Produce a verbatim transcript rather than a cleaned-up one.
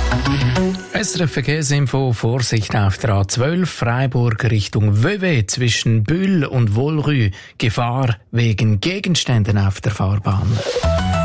S R F Verkehrsinfo, Vorsicht auf der A zwölf, Freiburg Richtung Vevey zwischen Bühl und Wohlrü. Gefahr wegen Gegenständen auf der Fahrbahn.